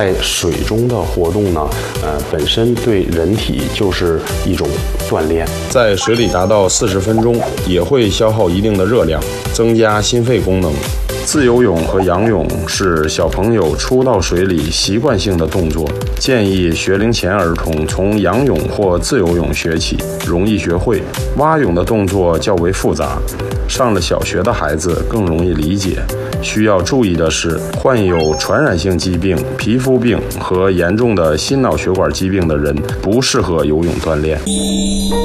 在水中的活动呢，本身对人体就是一种锻炼。 在水里达到40分钟，也会消耗一定的热量，增加心肺功能。自由泳和仰泳是小朋友初到水里习惯性的动作，建议学龄前儿童从仰泳或自由泳学起，容易学会。蛙泳的动作较为复杂，上了小学的孩子更容易理解。需要注意的是，患有传染性疾病、皮肤病和严重的心脑血管疾病的人不适合游泳锻炼。